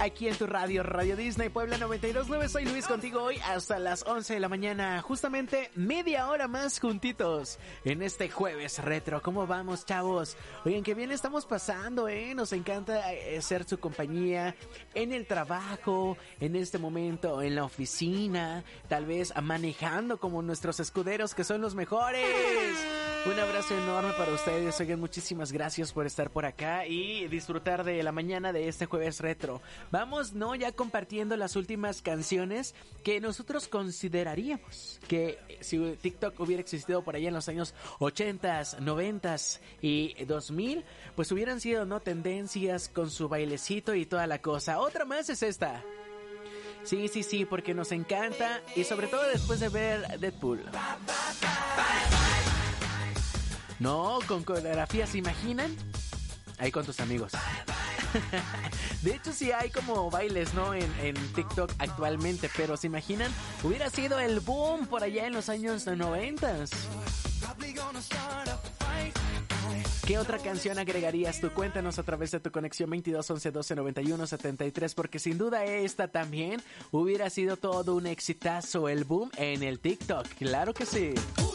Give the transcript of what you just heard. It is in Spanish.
aquí en tu radio, Radio Disney Puebla 92.9. Soy Luis, contigo hoy hasta las 11 de la mañana, justamente media hora más juntitos en este jueves retro. ¿Cómo vamos, chavos? Oigan, qué bien estamos pasando, nos encanta ser su compañía en el trabajo, en este momento en la oficina, tal vez manejando como nuestros escuderos que son los mejores. Un abrazo enorme para ustedes. Oigan, muchísimas gracias por estar por acá y disfrutar de la mañana de este jueves retro. Vamos, ya compartiendo las últimas canciones que nosotros consideraríamos que si TikTok hubiera existido por allá en los años 80s, 90s y 2000, pues hubieran sido, tendencias con su bailecito y toda la cosa. Otra más es esta. Sí, porque nos encanta y sobre todo después de ver Deadpool. No, con coreografía, ¿se imaginan? Ahí con tus amigos. De hecho sí hay como bailes, en TikTok actualmente, pero ¿se imaginan? Hubiera sido el boom por allá en los años 90. ¿Qué otra canción agregarías tú? Cuéntanos a través de tu conexión 22 11 12 91 73, porque sin duda esta también hubiera sido todo un exitazo, el boom en el TikTok. Claro que sí.